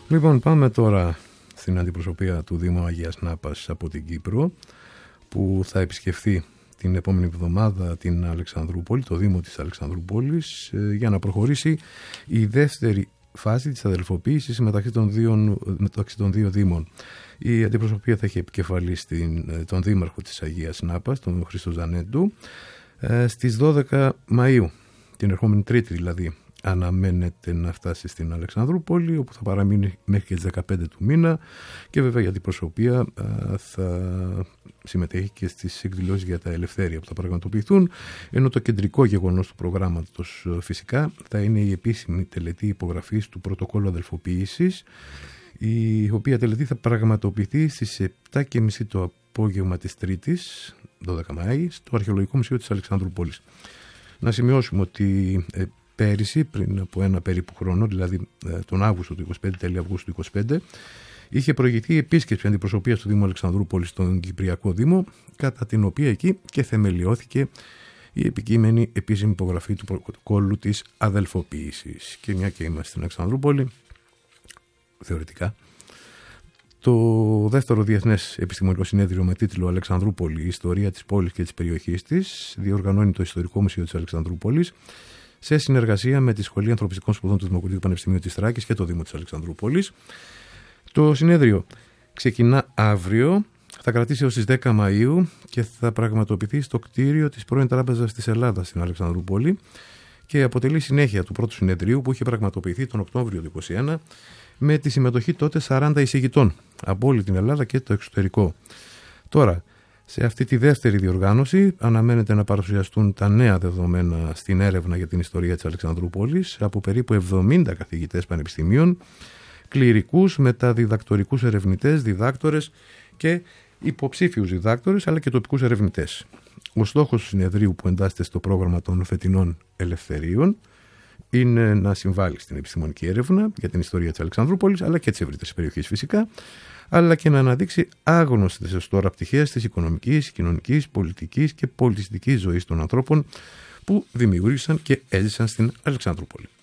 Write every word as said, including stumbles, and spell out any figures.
Λοιπόν, πάμε τώρα στην αντιπροσωπεία του Δήμου Αγίας Νάπας από την Κύπρο, που θα επισκεφθεί την επόμενη εβδομάδα την Αλεξανδρούπολη, το Δήμο της Αλεξανδρούπολης, για να προχωρήσει η δεύτερη φάση της αδελφοποίησης μεταξύ των δύο, μεταξύ των δύο Δήμων. Η αντιπροσωπεία θα έχει επικεφαλή στην, τον Δήμαρχο της Αγίας Νάπας, τον Χρήστο Ζανέντου, στις δώδεκα Μαΐου, την ερχόμενη Τρίτη δηλαδή. Αναμένεται να φτάσει στην Αλεξανδρούπολη, όπου θα παραμείνει μέχρι και τις δεκαπέντε του μήνα, και βέβαια η αντιπροσωπεία θα συμμετέχει και στις εκδηλώσεις για τα ελευθέρια που θα πραγματοποιηθούν, ενώ το κεντρικό γεγονός του προγράμματος φυσικά θα είναι η επίσημη τελετή υπογραφής του πρωτοκόλλου αδελφοποίησης, η οποία τελετή θα πραγματοποιηθεί στις επτά και μισή το απόγευμα της Τρίτης, δώδεκα Μαΐου, στο Αρχαιολογικό Μουσείο της Αλεξανδρούπολης. Να σημειώσουμε ότι ε, πέρυσι, πριν από ένα περίπου χρόνο, δηλαδή τον Αύγουστο του είκοσι πέντε, τέλη Αυγούστου του είκοσι πέντε, είχε προηγηθεί η επίσκεψη αντιπροσωπείας του Δήμου Αλεξανδρούπολης στον Κυπριακό Δήμο, κατά την οποία εκεί και θεμελιώθηκε η επικείμενη επίσημη υπογραφή του πρωτοκόλλου της αδελφοποίησης. Και μια και είμαστε στην Αλεξανδρούπολη, θεωρητικά, το δεύτερο Διεθνές Επιστημονικό Συνέδριο με τίτλο Αλεξανδρούπολη, η ιστορία της πόλης και της περιοχής της, διοργανώνει το Ιστορικό Μουσείο της Αλεξανδρούπολης σε συνεργασία με τη Σχολή Ανθρωπιστικών Σπουδών του Δημοκρατικού Πανεπιστημίου της Θράκης και το Δήμο της Αλεξανδρούπολης. Το συνέδριο ξεκινά αύριο, θα κρατήσει έως τις δέκα Μαΐου και θα πραγματοποιηθεί στο κτίριο της πρώην Τράπεζας της Ελλάδας στην Αλεξανδρούπολη και αποτελεί συνέχεια του πρώτου συνεδρίου που είχε πραγματοποιηθεί τον Οκτώβριο του είκοσι ένα με τη συμμετοχή τότε σαράντα εισηγητών από όλη την Ελλάδα και το εξωτερικό. Τώρα, σε αυτή τη δεύτερη διοργάνωση αναμένεται να παρουσιαστούν τα νέα δεδομένα στην έρευνα για την ιστορία της Αλεξανδρούπολης από περίπου εβδομήντα καθηγητές πανεπιστημίων, κληρικούς, μεταδιδακτορικούς ερευνητές, διδάκτορες και υποψήφιους διδάκτορες, αλλά και τοπικούς ερευνητές. Ο στόχος του συνεδρίου, που εντάσσεται στο πρόγραμμα των φετινών ελευθερίων, είναι να συμβάλλει στην επιστημονική έρευνα για την ιστορία της Αλεξανδρούπολης, αλλά και της ευρύτερης περιοχής φυσικά, αλλά και να αναδείξει άγνωστες ως τώρα πτυχές της οικονομικής, κοινωνικής, πολιτικής και πολιτιστικής ζωής των ανθρώπων που δημιούργησαν και έζησαν στην Αλεξανδρούπολη.